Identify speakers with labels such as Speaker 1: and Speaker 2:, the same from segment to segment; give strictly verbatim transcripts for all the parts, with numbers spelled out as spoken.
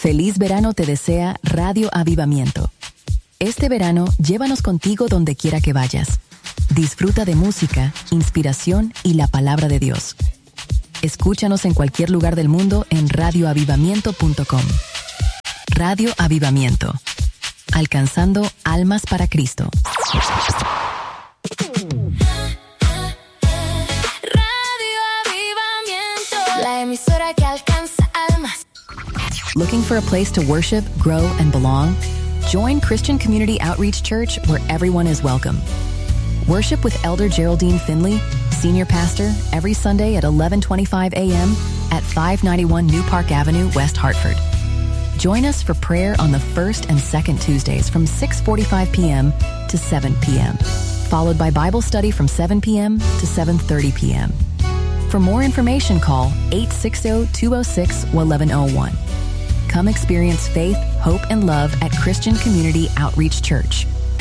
Speaker 1: Feliz verano te desea Radio Avivamiento. Este verano, llévanos contigo donde quiera que vayas. Disfruta de música, inspiración y la palabra de Dios. Escúchanos en cualquier lugar del mundo en radio avivamiento punto com. Radio Avivamiento. Alcanzando almas para Cristo.
Speaker 2: Radio Avivamiento. La emisora que alcanza almas.
Speaker 1: Looking for a place to worship, grow, and belong? Join Christian Community Outreach Church, where everyone is welcome. Worship with Elder Geraldine Finley, Senior Pastor, every Sunday at eleven twenty-five a.m. at five ninety-one New Park Avenue, West Hartford. Join us for prayer on the first and second Tuesdays from six forty-five p.m. to seven p.m., followed by Bible study from seven p.m. to seven thirty p.m. For more information, call eight six zero, two zero six, one one zero one. Come experience faith, hope, and love at Christian Community Outreach Church.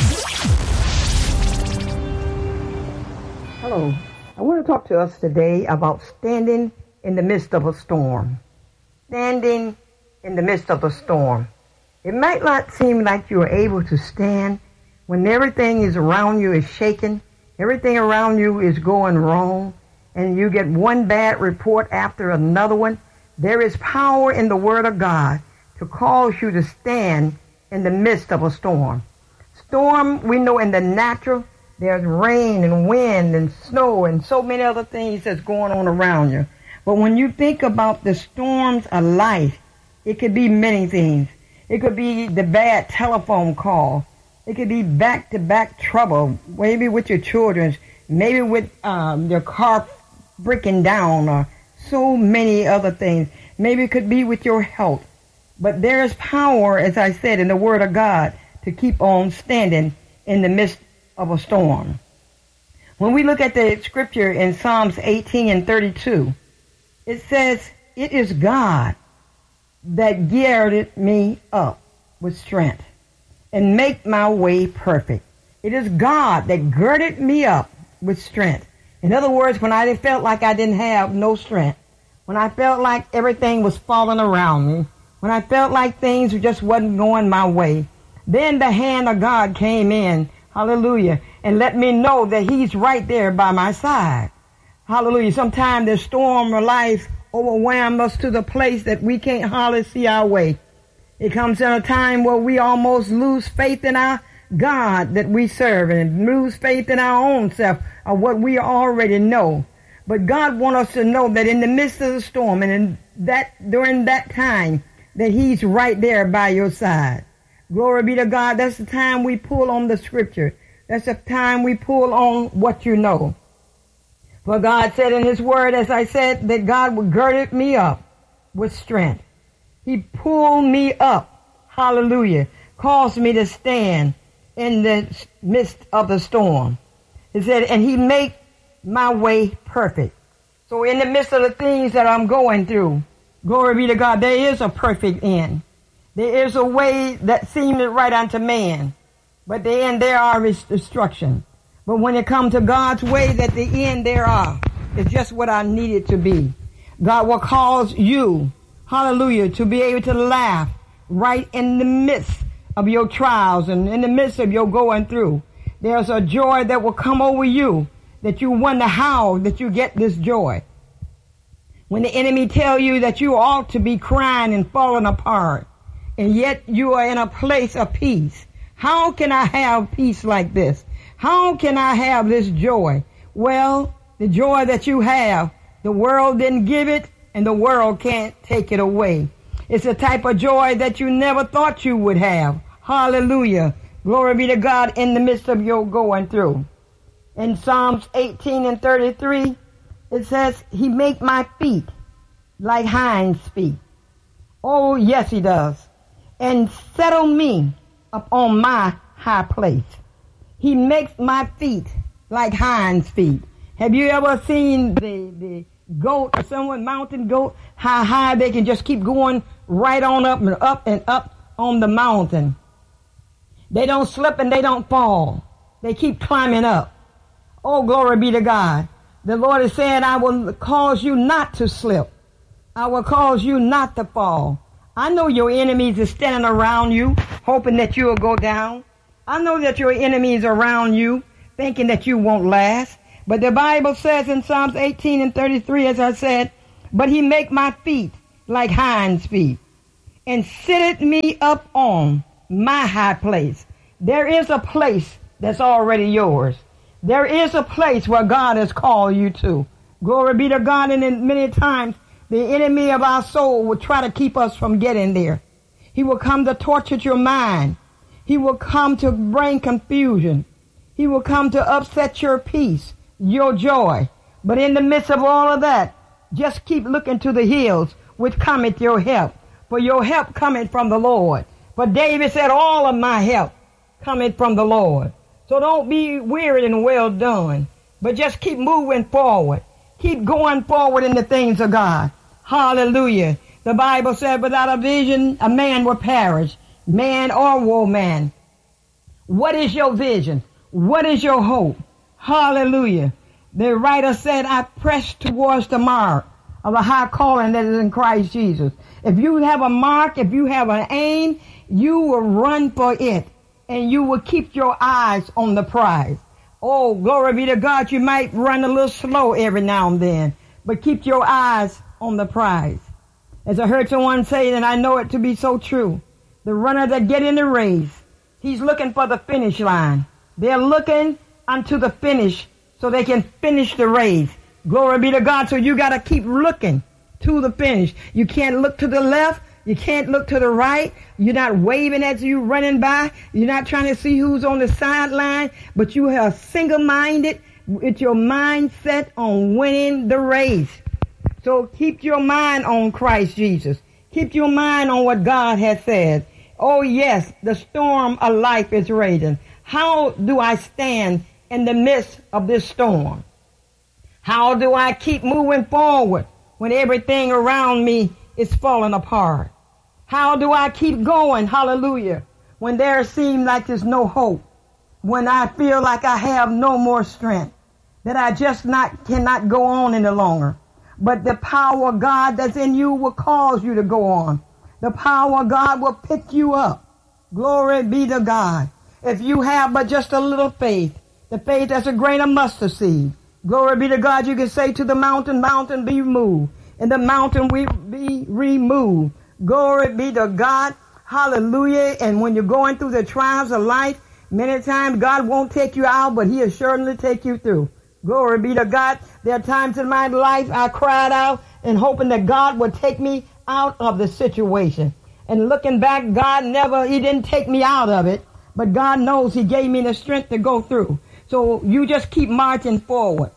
Speaker 3: Hello. I want to talk to us today about standing in the midst of a storm. Standing in the midst of a storm. It might not seem like you are able to stand when everything is around you is shaking, everything around you is going wrong, and you get one bad report after another one. There is power in the Word of God to cause you to stand in the midst of a storm. Storm, we know in the natural, there's rain and wind and snow and so many other things that's going on around you. But when you think about the storms of life, it could be many things. It could be the bad telephone call. It could be back-to-back trouble, maybe with your children, maybe with um, your car breaking down, or so many other things. Maybe it could be with your health. But there is power, as I said, in the Word of God to keep on standing in the midst of a storm. When we look at the scripture in Psalms eighteen and thirty-two, it says, "It is God that girded me up with strength and make my way perfect." It is God that girded me up with strength. In other words, when I felt like I didn't have no strength, when I felt like everything was falling around me, when I felt like things just wasn't going my way, then the hand of God came in, hallelujah, and let me know that he's right there by my side. Hallelujah. Sometimes the storm of life overwhelms us to the place that we can't hardly see our way. It comes in a time where we almost lose faith in our God that we serve and lose faith in our own self of what we already know. But God wants us to know that in the midst of the storm and in that during that time that he's right there by your side. Glory be to God. That's the time we pull on the scripture. That's the time we pull on what you know. For God said in his word, as I said, that God would girded me up with strength. He pulled me up. Hallelujah. Caused me to stand in the midst of the storm. He said, and he make my way perfect. So in the midst of the things that I'm going through, glory be to God, there is a perfect end. There is a way that seems right unto man, but the end there is destruction. But when it comes to God's way, that the end thereof is just what I need it to be. God will cause you, hallelujah, to be able to laugh right in the midst of your trials and in the midst of your going through. There's a joy that will come over you that you wonder how that you get this joy. When the enemy tell you that you ought to be crying and falling apart, and yet you are in a place of peace. How can I have peace like this? How can I have this joy? Well, the joy that you have, the world didn't give it, and the world can't take it away. It's a type of joy that you never thought you would have. Hallelujah. Glory be to God in the midst of your going through. In Psalms eighteen and thirty-three, it says, he make my feet like hinds' feet. Oh, yes, he does. And settle me up on my high place. He makes my feet like hinds' feet. Have you ever seen the, the goat or someone, mountain goat, how high they can just keep going right on up and up and up on the mountain? They don't slip and they don't fall. They keep climbing up. Oh, glory be to God. The Lord is saying, I will cause you not to slip. I will cause you not to fall. I know your enemies are standing around you, hoping that you'll go down. I know that your enemies are around you, thinking that you won't last. But the Bible says in Psalms eighteen and thirty-three, as I said, but he make my feet like hinds' feet, and sitteth me up on my high place. There is a place that's already yours. There is a place where God has called you to. Glory be to God. And many times the enemy of our soul will try to keep us from getting there. He will come to torture your mind. He will come to bring confusion. He will come to upset your peace, your joy. But in the midst of all of that, just keep looking to the hills which cometh your help. For your help cometh from the Lord. For David said, all of my help cometh from the Lord. So don't be weary and well done, but just keep moving forward. Keep going forward in the things of God. Hallelujah. The Bible said, without a vision, a man will perish, man or woman. What is your vision? What is your hope? Hallelujah. The writer said, I press towards the mark of a high calling that is in Christ Jesus. If you have a mark, if you have an aim, you will run for it, and you will keep your eyes on the prize. Oh, glory be to God. You might run a little slow every now and then, but keep your eyes on the prize. As I heard someone say, and I know it to be so true, the runner that get in the race, he's looking for the finish line. They're looking unto the finish so they can finish the race. Glory be to God. So you got to keep looking to the finish. You can't look to the left. You can't look to the right. You're not waving as you running by. You're not trying to see who's on the sideline, but you are single-minded with your mindset on winning the race. So keep your mind on Christ Jesus. Keep your mind on what God has said. Oh, yes, the storm of life is raging. How do I stand in the midst of this storm? How do I keep moving forward when everything around me is falling apart? How do I keep going, hallelujah, when there seems like there's no hope, when I feel like I have no more strength, that I just not cannot go on any longer? But the power of God that's in you will cause you to go on. The power of God will pick you up. Glory be to God. If you have but just a little faith, the faith that's a grain of mustard seed, glory be to God, you can say to the mountain, mountain be removed, and the mountain will be removed. Glory be to God. Hallelujah. And when you're going through the trials of life, many times God won't take you out, but he'll certainly take you through. Glory be to God. There are times in my life I cried out and hoping that God would take me out of the situation. And looking back, God never, he didn't take me out of it, but God knows he gave me the strength to go through. So you just keep marching forward.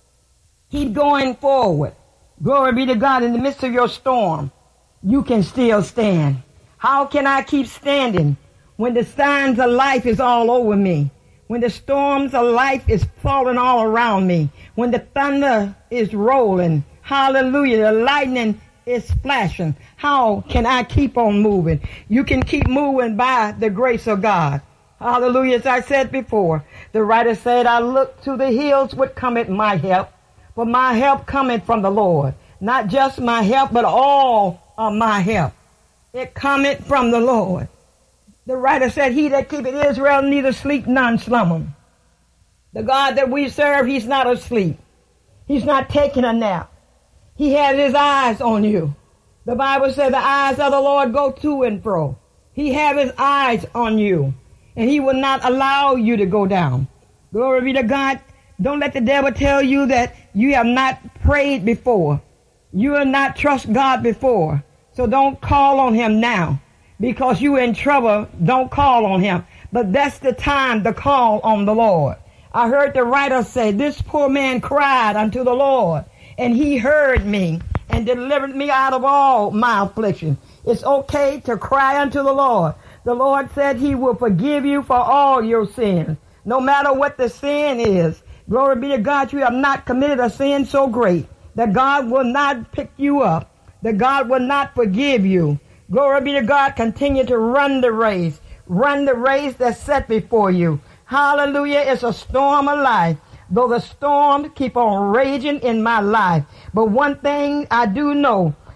Speaker 3: Keep going forward. Glory be to God. In the midst of your storm, you can still stand. How can I keep standing when the signs of life is all over me? When the storms of life is falling all around me? When the thunder is rolling? Hallelujah. The lightning is flashing. How can I keep on moving? You can keep moving by the grace of God. Hallelujah. As I said before, the writer said, I look to the hills which cometh my help, for my help cometh from the Lord. Not just my help, but all of my help. It cometh from the Lord. The writer said, he that keepeth Israel neither sleep nor slumber. The God that we serve, he's not asleep. He's not taking a nap. He has his eyes on you. The Bible says the eyes of the Lord go to and fro. He has his eyes on you, and he will not allow you to go down. Glory be to God. Don't let the devil tell you that you have not prayed before. You have not trust God before. So don't call on him now. Because you're in trouble, don't call on him. But that's the time to call on the Lord. I heard the writer say, this poor man cried unto the Lord, and he heard me and delivered me out of all my affliction. It's okay to cry unto the Lord. The Lord said he will forgive you for all your sins, no matter what the sin is. Glory be to God, you have not committed a sin so great that God will not pick you up, that God will not forgive you. Glory be to God. Continue to run the race. Run the race that's set before you. Hallelujah. It's a storm of life. Though the storm keep on raging in my life. But one thing I do know,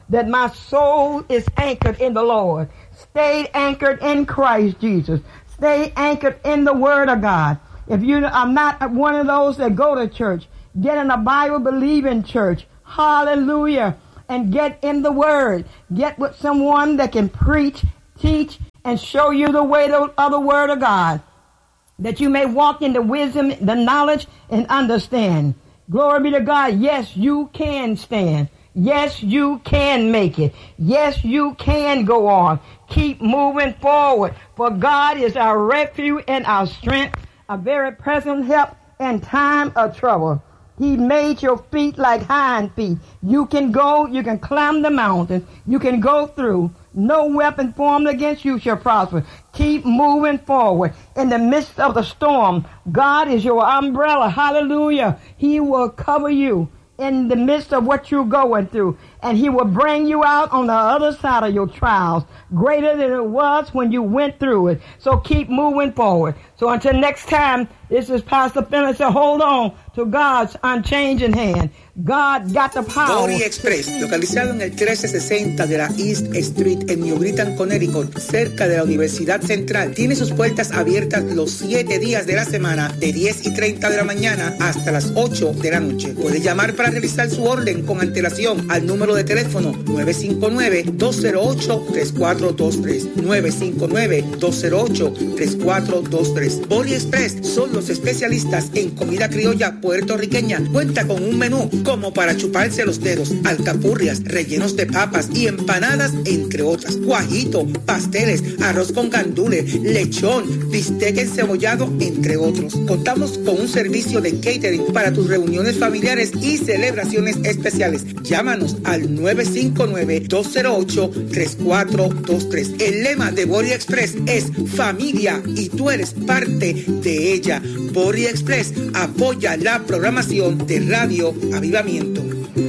Speaker 3: that my soul is anchored in the Lord. Stay anchored in Christ Jesus. Stay anchored in the Word of God. If you are not one of those that go to church, get in a Bible-believing church. Hallelujah. And get in the Word. Get with someone that can preach, teach, and show you the way of the Word of God, that you may walk in the wisdom, the knowledge, and understand. Glory be to God. Yes, you can stand. Yes, you can make it. Yes, you can go on. Keep moving forward, for God is our refuge and our strength, a very present help in time of trouble. He made your feet like hind feet. You can go, you can climb the mountain, you can go through. No weapon formed against you shall prosper. Keep moving forward. In the midst of the storm, God is your umbrella. Hallelujah. He will cover you in the midst of what you're going through, and he will bring you out on the other side of your trials, greater than it was when you went through it. So keep moving forward. So until next time, this is Pastor Phillips. So hold on to God's unchanging hand. God got the power.
Speaker 4: Bori Express, localizado en el trece sesenta de la East Street en New Britain, Connecticut, cerca de la Universidad Central, tiene sus puertas abiertas los siete días de la semana, de diez y treinta de la mañana hasta las ocho de la noche. Puede llamar para realizar su orden con antelación al número de teléfono nueve cinco nueve, dos cero ocho, tres cuatro dos tres, nueve cinco nueve, dos cero ocho, tres cuatro dos tres. Bori Express son los especialistas en comida criolla puertorriqueña. Cuenta con un menú como para chuparse los dedos, alcapurrias, rellenos de papas y empanadas, entre otras. Guajito, pasteles, arroz con gandules, lechón, bistec encebollado, entre otros. Contamos con un servicio de catering para tus reuniones familiares y celebraciones especiales. Llámanos al nueve cinco nueve, dos cero ocho, tres cuatro dos tres. El lema de Bori Express es familia y tú eres parte de ella. Bori Express apoya la programación de Radio Avivamiento.